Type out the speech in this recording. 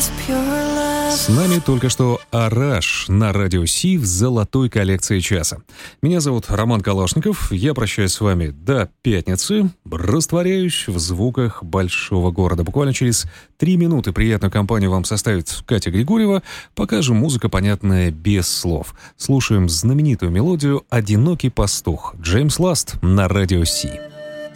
С нами только что Араш на Радио Си в золотой коллекции часа. Меня зовут Роман Калашников, я прощаюсь с вами до пятницы, растворяюсь в звуках большого города. Буквально через 3 минуты приятную компанию вам составит Катя Григорьева, пока же музыка понятная без слов. Слушаем знаменитую мелодию «Одинокий пастух» Джеймс Ласт на Радио Си.